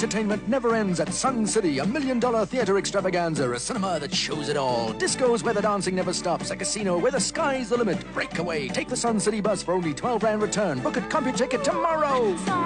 entertainment never ends at Sun City, $1 million theater extravaganza, a cinema that shows it all. Discos where the dancing never stops, a casino where the sky's the limit. Breakaway. Take the Sun City bus for only 12 Rand return. Book at CompuTicket tomorrow.